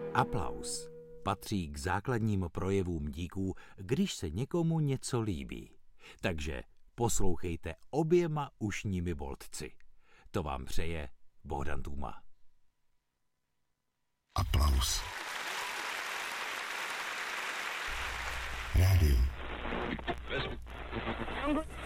Aplaus patří k základním projevům díků, když se někomu něco líbí. Takže poslouchejte oběma ušními boltci. To vám přeje Bohdan Tůma. Aplaus. Rádio.